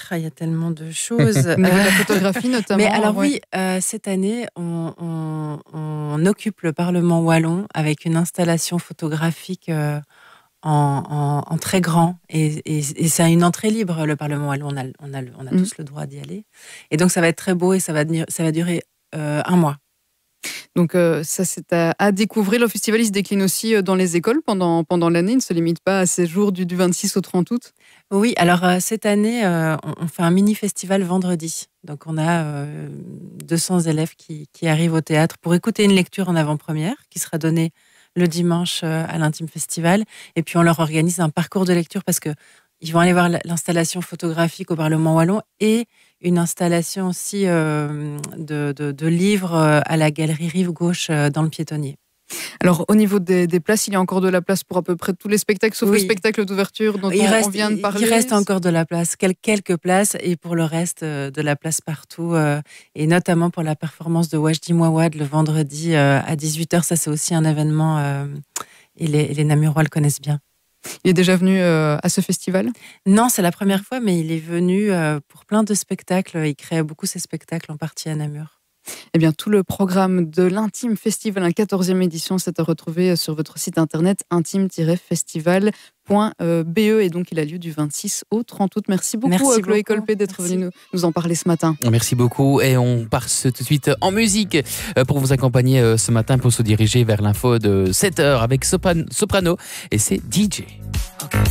Il y a tellement de choses. Au niveau de la photographie notamment. Mais alors ouais. oui, cette année, on occupe le Parlement wallon avec une installation photographique en très grand. Et c'est une entrée libre, le Parlement wallon. On a tous le droit d'y aller. Et donc, ça va être très beau et ça va durer un mois. Donc ça, c'est à découvrir. Le festival, il se décline aussi dans les écoles pendant l'année. Il ne se limite pas à ces jours du 26 au 30 août. Oui, alors cette année, on fait un mini-festival vendredi. Donc, on a 200 élèves qui arrivent au théâtre pour écouter une lecture en avant-première qui sera donnée le dimanche à l'Intime Festival. Et puis, on leur organise un parcours de lecture parce que ils vont aller voir l'installation photographique au Parlement wallon et une installation aussi de livres à la galerie Rive Gauche dans le Piétonnier. Alors, au niveau des places, il y a encore de la place pour à peu près tous les spectacles, sauf le Oui. spectacle d'ouverture dont on vient de parler. Il reste encore de la place, quelques places, et pour le reste, de la place partout, et notamment pour la performance de Wajdi Mouawad le vendredi à 18h. Ça, c'est aussi un événement, et les Namurois le connaissent bien. Il est déjà venu à ce festival? Non, c'est la première fois, mais il est venu pour plein de spectacles. Il crée beaucoup ses spectacles, en partie à Namur. Eh bien, tout le programme de l'Intime Festival, la 14e édition, c'est à retrouver sur votre site internet intime-festival.be, et donc il a lieu du 26 au 30 août. Merci beaucoup, Chloé Colpé, d'être venue nous en parler ce matin. Merci beaucoup, et on part tout de suite en musique pour vous accompagner ce matin, pour se diriger vers l'info de 7h avec Soprano, et c'est DJ.